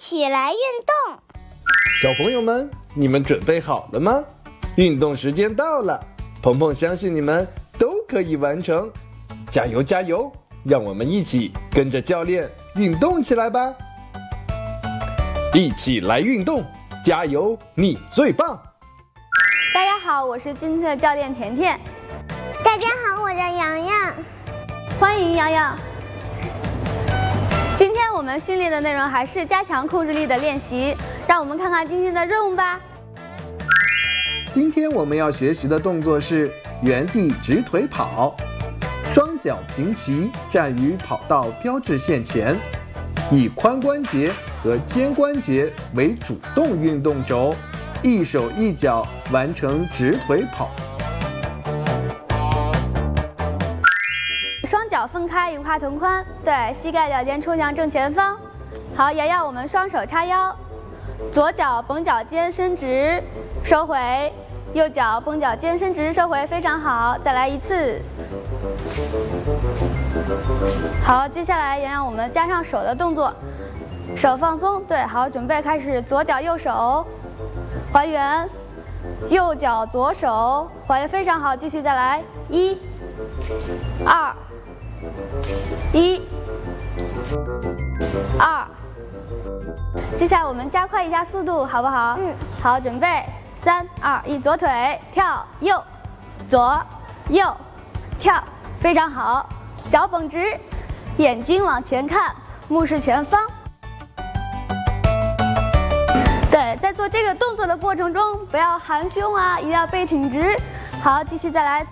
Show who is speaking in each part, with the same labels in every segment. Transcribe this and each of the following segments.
Speaker 1: 起来运动。
Speaker 2: 小朋友们，你们准备好了吗？运动时间到了，鹏鹏相信你们都可以完成，加油加油！让我们一起跟着教练运动起来吧！一起来运动，加油，你最棒！
Speaker 3: 大家好，我是今天的教练甜甜。
Speaker 1: 大家好，我叫洋洋。
Speaker 3: 欢迎洋洋。今天我们训练的内容还是加强控制力的练习，让我们看看今天的任务吧。
Speaker 2: 今天我们要学习的动作是原地直腿跑，双脚平齐站于跑道标志线前，以髋关节和肩关节为主动运动轴，一手一脚完成直腿跑。
Speaker 3: 双脚分开，与胯同宽，对，膝盖脚尖冲向正前方。好，洋洋，我们双手叉腰，左脚绷脚尖伸直，收回，右脚绷脚尖伸直，收回，非常好，再来一次。好，接下来洋洋，我们加上手的动作，手放松，对，好，准备开始，左脚右手还原，右脚左手还原，非常好，继续再来，1、2、1、2，接下来我们加快一下速度，好不好？好，准备，3、2、1，左腿跳右，左右跳，非常好，脚绷直，眼睛往前看，目视前方。对，在做这个动作的过程中，不要含胸啊，一定要背挺直。好，继续再来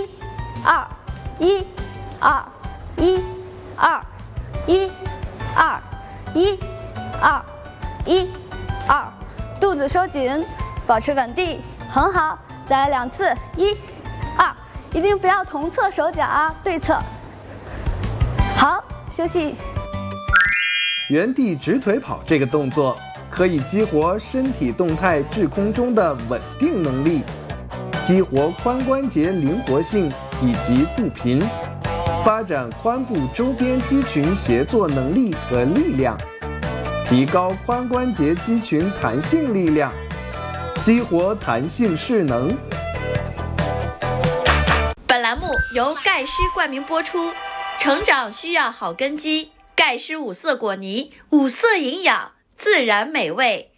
Speaker 3: ，1、2、1、2、1、2、1、2、1、2、1、2，肚子收紧，保持稳定，很好。再来2次，1、2，一定不要同侧手脚啊，对侧。好，休息。
Speaker 2: 原地直腿跑这个动作可以激活身体动态滞空中的稳定能力，激活髋关节灵活性以及步频，发展髋部周边肌群协作能力和力量，提高髋关节肌群弹性力量，激活弹性势能。
Speaker 4: 本栏目由盖诗冠名播出，成长需要好根基，盖诗五色果泥，五色营养，自然美味。